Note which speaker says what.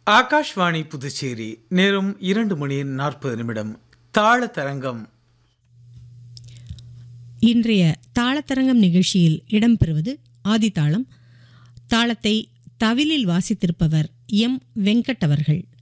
Speaker 1: ஆகாஷ்வாணி புதுச்சேரி. நேரம் 2:40. தாள தரங்கம்.
Speaker 2: இன்றைய தாளத்தரங்கம் நிகழ்ச்சியில் இடம்பெறுவது ஆதிதாளம். தாளத்தை தவிலில் வாசித்திருப்பவர் எம் வெங்கட் அவர்கள்.